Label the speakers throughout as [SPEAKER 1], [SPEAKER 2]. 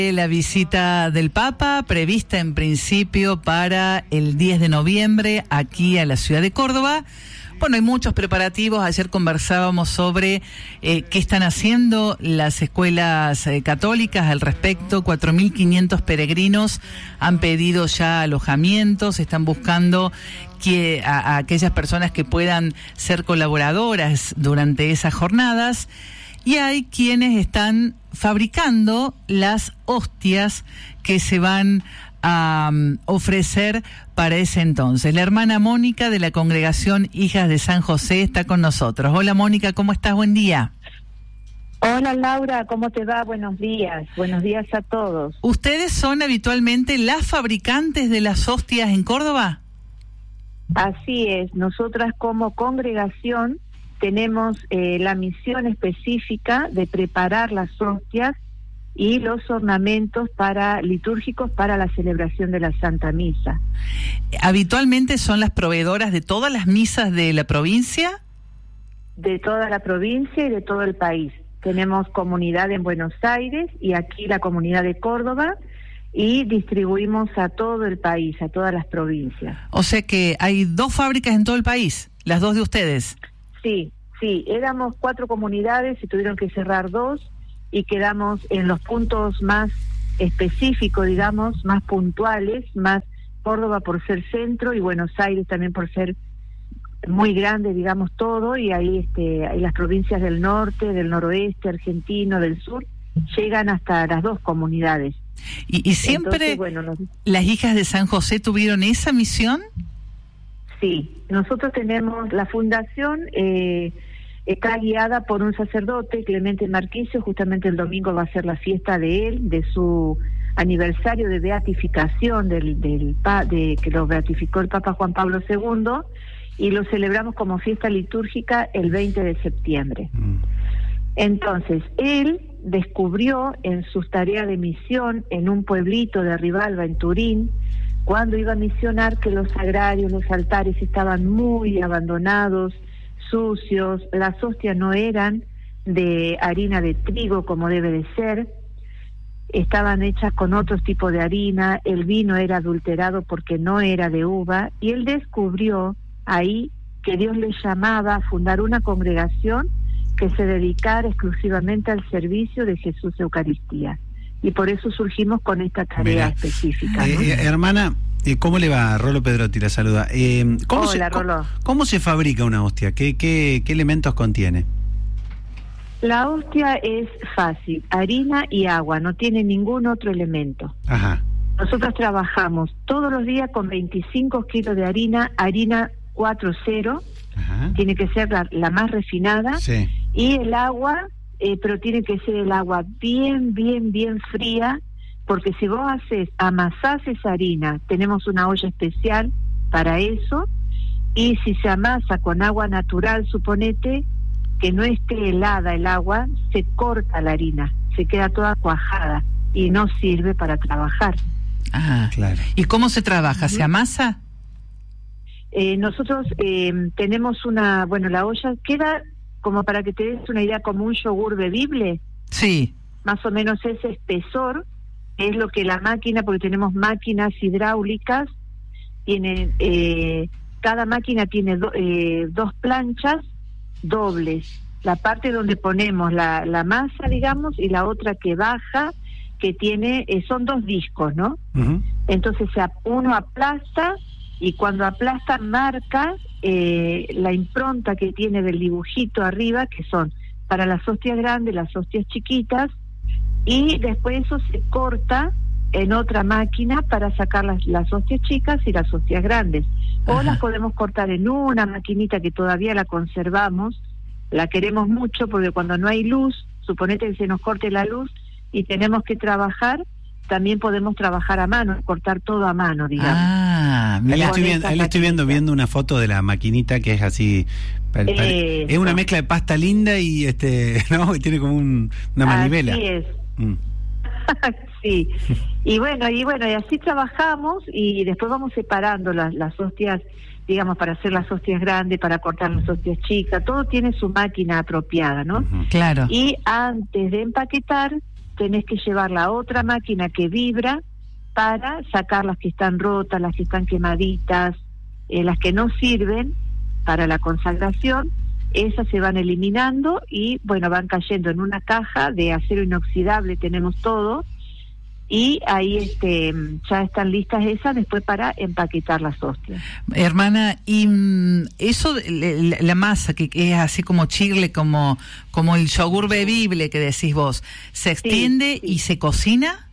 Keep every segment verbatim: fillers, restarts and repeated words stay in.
[SPEAKER 1] La visita del Papa, prevista en principio para el diez de noviembre aquí a la ciudad de Córdoba. Bueno, hay muchos preparativos. Ayer conversábamos sobre eh, qué están haciendo las escuelas eh, católicas al respecto. cuatro mil quinientos peregrinos han pedido ya alojamientos, están buscando que a, a aquellas personas que puedan ser colaboradoras durante esas jornadas. Y hay quienes están fabricando las hostias que se van a um, ofrecer para ese entonces. La hermana Mónica de la Congregación Hijas de San José está con nosotros. Hola Mónica, ¿cómo estás? Buen día.
[SPEAKER 2] Hola Laura, ¿cómo te va? Buenos días. Buenos días a todos.
[SPEAKER 1] ¿Ustedes son habitualmente las fabricantes de las hostias en Córdoba?
[SPEAKER 2] Así es. Nosotras como congregación tenemos eh, la misión específica de preparar las hostias y los ornamentos para litúrgicos para la celebración de la Santa Misa.
[SPEAKER 1] ¿Habitualmente son las proveedoras de todas las misas de la provincia?
[SPEAKER 2] De toda la provincia y de todo el país. Tenemos comunidad en Buenos Aires y aquí la comunidad de Córdoba, y distribuimos a todo el país, a todas las provincias.
[SPEAKER 1] O sea que hay dos fábricas en todo el país, las dos de ustedes.
[SPEAKER 2] Sí, sí, éramos cuatro comunidades y tuvieron que cerrar dos y quedamos en los puntos más específicos, digamos, más puntuales, más Córdoba por ser centro y Buenos Aires también por ser muy grande, digamos, todo, y ahí este, ahí las provincias del norte, del noroeste argentino, del sur, llegan hasta las dos comunidades.
[SPEAKER 1] ¿Y, y siempre Entonces, bueno, nos... las Hijas de San José tuvieron esa misión?
[SPEAKER 2] Sí, nosotros tenemos la fundación, eh, está guiada por un sacerdote, Clemente Marquicio. Justamente el domingo va a ser la fiesta de él, de su aniversario de beatificación, del, del de que lo beatificó el Papa Juan Pablo segundo, y lo celebramos como fiesta litúrgica el veinte de septiembre. Entonces, él descubrió en sus tareas de misión en un pueblito de Rivalba, en Turín, cuando iba a misionar, que los sagrarios, los altares estaban muy abandonados, sucios, las hostias no eran de harina de trigo como debe de ser, estaban hechas con otros tipos de harina, el vino era adulterado porque no era de uva, y él descubrió ahí que Dios le llamaba a fundar una congregación que se dedicara exclusivamente al servicio de Jesús Eucaristía. Y por eso surgimos con esta tarea Mira, específica, ¿no?
[SPEAKER 3] eh, Hermana, eh, ¿cómo le va? Rolo Pedrotti la saluda. Eh, ¿cómo
[SPEAKER 2] Hola,
[SPEAKER 3] se,
[SPEAKER 2] Rolo.
[SPEAKER 3] ¿cómo, ¿Cómo se fabrica una hostia? ¿Qué, qué, qué elementos contiene?
[SPEAKER 2] La hostia es fácil, harina y agua, no tiene ningún otro elemento.
[SPEAKER 3] Ajá.
[SPEAKER 2] Nosotros trabajamos todos los días con veinticinco kilos de harina, harina cuatro cero, Ajá. Tiene que ser la, la más refinada,
[SPEAKER 3] sí.
[SPEAKER 2] Y el agua... Eh, pero tiene que ser el agua bien, bien, bien fría, porque si vos haces, amasás esa harina, tenemos una olla especial para eso, y si se amasa con agua natural, suponete que no esté helada el agua, se corta la harina, se queda toda cuajada y no sirve para trabajar.
[SPEAKER 1] Ah, claro. ¿Y cómo se trabaja? ¿Se amasa?
[SPEAKER 2] Eh, nosotros eh, tenemos una, bueno, la olla queda... como para que te des una idea, como un yogur bebible.
[SPEAKER 1] Sí.
[SPEAKER 2] Más o menos ese espesor es lo que la máquina, porque tenemos máquinas hidráulicas, tiene, eh, cada máquina tiene do, eh, dos planchas dobles. La parte donde ponemos la, la masa, digamos, y la otra que baja, que tiene, eh, son dos discos, ¿no? Uh-huh. Entonces uno aplasta, y cuando aplasta marca eh, la impronta que tiene del dibujito arriba, que son para las hostias grandes, las hostias chiquitas, y después eso se corta en otra máquina para sacar las, las hostias chicas y las hostias grandes. O Ajá. las podemos cortar en una maquinita que todavía la conservamos, la queremos mucho porque cuando no hay luz, suponete que se nos corte la luz y tenemos que trabajar, también podemos trabajar a mano, cortar todo a mano, digamos.
[SPEAKER 3] Ah, ahí estoy, viendo, ahí estoy viendo viendo una foto de la maquinita que es así, pare, pare, es una mezcla de pasta linda y este, no, y tiene como un, una manivela.
[SPEAKER 2] Así es. Mm. Sí. Y bueno, y bueno, y así trabajamos, y después vamos separando las, las hostias, digamos, para hacer las hostias grandes, para cortar las hostias chicas, todo tiene su máquina apropiada, ¿no?
[SPEAKER 1] Uh-huh. Claro.
[SPEAKER 2] Y antes de empaquetar, tenés que llevarla a otra máquina que vibra para sacar las que están rotas, las que están quemaditas, eh, las que no sirven para la consagración. Esas se van eliminando y, bueno, van cayendo en una caja de acero inoxidable, tenemos todo, y ahí este ya están listas esas después para empaquetar las hostias.
[SPEAKER 1] Hermana, y eso, la, la masa que, que es así como chirle, como, como el yogur bebible que decís vos, ¿se extiende sí, sí. y se cocina?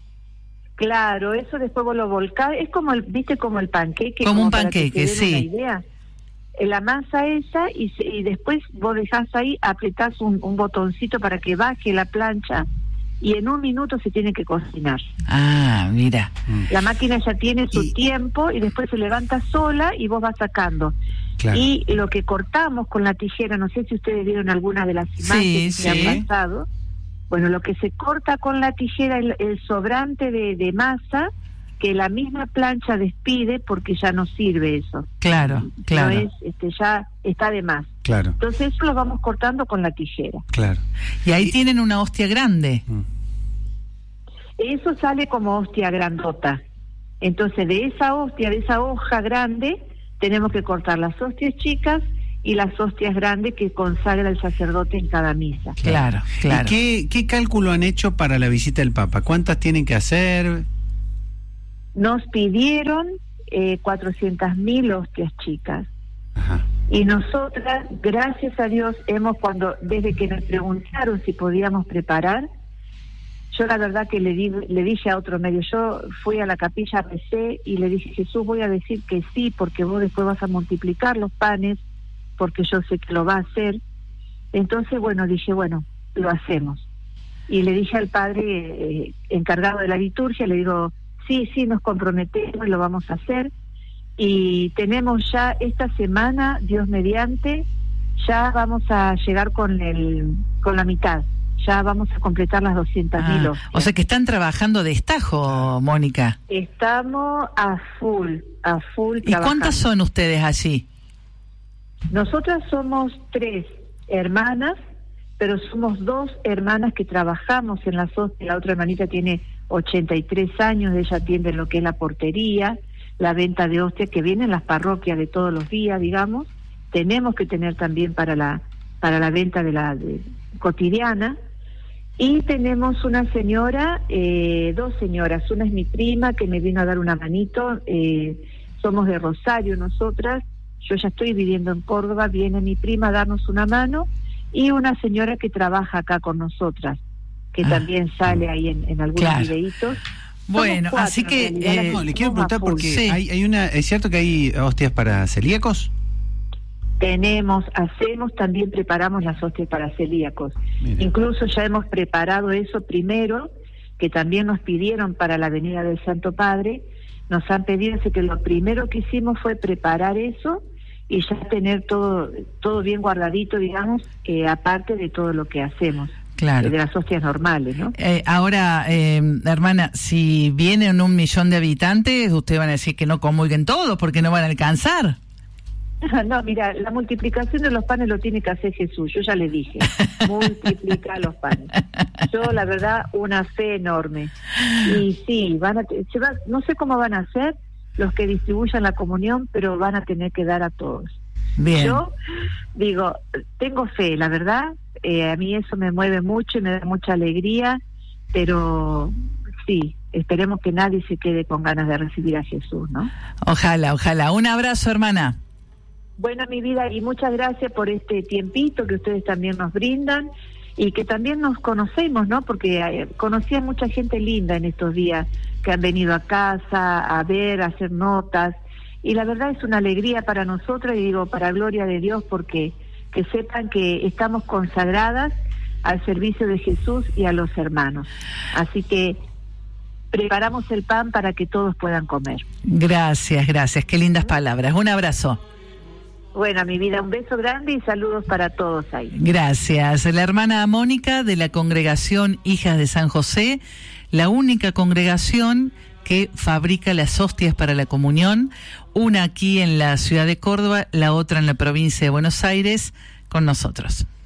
[SPEAKER 2] Claro, eso después vos lo volcás, es como el, viste, como el panqueque.
[SPEAKER 1] Como, como un panqueque, sí.
[SPEAKER 2] Una idea. La masa esa y, y después vos dejás ahí, apretás un, un botoncito para que baje la plancha y en un minuto se tiene que cocinar.
[SPEAKER 1] Ah, mira.
[SPEAKER 2] La máquina ya tiene su y... tiempo y después se levanta sola y vos vas sacando. Claro. Y lo que cortamos con la tijera, no sé si ustedes vieron algunas de las imágenes
[SPEAKER 1] sí,
[SPEAKER 2] que
[SPEAKER 1] sí.
[SPEAKER 2] han pasado. Bueno, lo que se corta con la tijera, el, el sobrante de, de masa, que la misma plancha despide porque ya no sirve eso.
[SPEAKER 1] Claro, claro.
[SPEAKER 2] No es, este, ya está de más.
[SPEAKER 3] Claro.
[SPEAKER 2] Entonces eso lo vamos cortando con la tijera.
[SPEAKER 3] Claro.
[SPEAKER 1] Y ahí y... tienen una hostia grande.
[SPEAKER 3] Mm.
[SPEAKER 2] Eso sale como hostia grandota. Entonces de esa hostia, de esa hoja grande, tenemos que cortar las hostias chicas y las hostias grandes que consagra el sacerdote en cada misa.
[SPEAKER 1] Claro, claro.
[SPEAKER 3] ¿Y qué, qué cálculo han hecho para la visita del Papa? ¿Cuántas tienen que hacer?
[SPEAKER 2] Nos pidieron eh, cuatrocientas mil hostias chicas.
[SPEAKER 3] Ajá.
[SPEAKER 2] Y nosotras, gracias a Dios, hemos cuando desde que nos preguntaron si podíamos preparar, yo la verdad que le, di, le dije a otro medio, yo fui a la capilla, recé y le dije, Jesús, voy a decir que sí, porque vos después vas a multiplicar los panes, porque yo sé que lo va a hacer. Entonces, bueno, dije, bueno, lo hacemos. Y le dije al padre eh, encargado de la liturgia, le digo, sí, sí, nos comprometemos y lo vamos a hacer. Y tenemos ya esta semana, Dios mediante, ya vamos a llegar con el con la mitad. Ya vamos a completar las doscientas mil
[SPEAKER 1] ah,
[SPEAKER 2] hostias.
[SPEAKER 1] O sea que están trabajando de estajo, Mónica.
[SPEAKER 2] Estamos a full, a full
[SPEAKER 1] ¿Y
[SPEAKER 2] trabajando.
[SPEAKER 1] cuántas son ustedes allí?
[SPEAKER 2] Nosotras somos tres hermanas, pero somos dos hermanas que trabajamos en las hostias. La otra hermanita tiene ochenta y tres años, ella atiende lo que es la portería, la venta de hostias que vienen las parroquias de todos los días, digamos. Tenemos que tener también para la para la venta de la de, cotidiana. Y tenemos una señora, eh, dos señoras, una es mi prima que me vino a dar una manito, eh, somos de Rosario nosotras, yo ya estoy viviendo en Córdoba, viene mi prima a darnos una mano, y una señora que trabaja acá con nosotras, que ah, también sale ahí en, en algunos claro. videitos.
[SPEAKER 1] Bueno, cuatro, así que
[SPEAKER 3] eh, no, le quiero preguntar porque sí. hay, hay una, ¿es cierto que hay hostias para celíacos?
[SPEAKER 2] Tenemos, hacemos, también preparamos las hostias para celíacos. Mira. Incluso ya hemos preparado eso primero, que también nos pidieron para la venida del Santo Padre. Nos han pedido, así que lo primero que hicimos fue preparar eso y ya tener todo todo bien guardadito, digamos, eh, aparte de todo lo que hacemos.
[SPEAKER 1] Claro.
[SPEAKER 2] De las hostias normales, ¿no?
[SPEAKER 1] Eh, ahora, eh, hermana, si vienen un millón de habitantes, ustedes van a decir que no comulguen todos porque no van a alcanzar.
[SPEAKER 2] No, mira, la multiplicación de los panes lo tiene que hacer Jesús, yo ya le dije, multiplicar los panes. Yo, la verdad, una fe enorme. Y sí, van a, se va, no sé cómo van a hacer los que distribuyan la comunión, pero van a tener que dar a todos.
[SPEAKER 1] Bien.
[SPEAKER 2] Yo digo, tengo fe, la verdad, eh, a mí eso me mueve mucho y me da mucha alegría, pero sí, esperemos que nadie se quede con ganas de recibir a Jesús, ¿no?
[SPEAKER 1] Ojalá, ojalá. Un abrazo, hermana.
[SPEAKER 2] Bueno, mi vida, y muchas gracias por este tiempito que ustedes también nos brindan y que también nos conocemos, ¿no? Porque eh, conocí a mucha gente linda en estos días que han venido a casa a ver, a hacer notas, y la verdad es una alegría para nosotros, y digo, para gloria de Dios, porque que sepan que estamos consagradas al servicio de Jesús y a los hermanos. Así que preparamos el pan para que todos puedan comer.
[SPEAKER 1] Gracias, gracias, qué lindas palabras. Un abrazo.
[SPEAKER 2] Bueno, mi vida, un beso grande y saludos para todos ahí.
[SPEAKER 1] Gracias. La hermana Mónica de la congregación Hijas de San José, la única congregación que fabrica las hostias para la comunión, una aquí en la ciudad de Córdoba, la otra en la provincia de Buenos Aires, con nosotros.